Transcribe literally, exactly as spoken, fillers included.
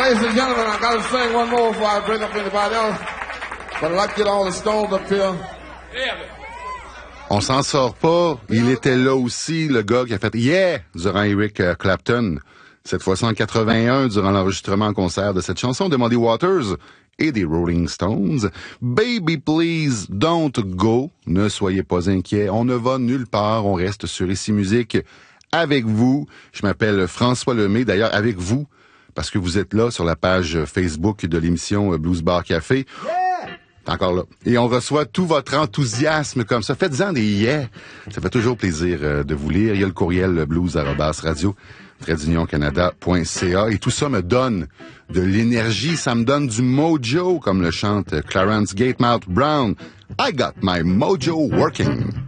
ladies and gentlemen, I gotta sing one more before I bring up anybody else. But I'd like to get all the stones up here. On s'en sort pas. Il était là aussi, le gars qui a fait « Yeah » durant Eric Clapton. Cette fois-ci en quatre-vingt-un, durant l'enregistrement en concert de cette chanson de Muddy Waters et des Rolling Stones. « Baby, please don't go ». Ne soyez pas inquiets. On ne va nulle part. On reste sur Ici Musique avec vous. Je m'appelle François Lemay. D'ailleurs, avec vous, parce que vous êtes là sur la page Facebook de l'émission Blues Bar Café. Yeah! Encore là. Et on reçoit tout votre enthousiasme comme ça. Faites-en des yeah. Ça fait toujours plaisir euh, de vous lire. Il y a le courriel blues arobase radio trait d'union canada point c a et tout ça me donne de l'énergie. Ça me donne du mojo, comme le chante Clarence Gatemouth Brown. I got my mojo working.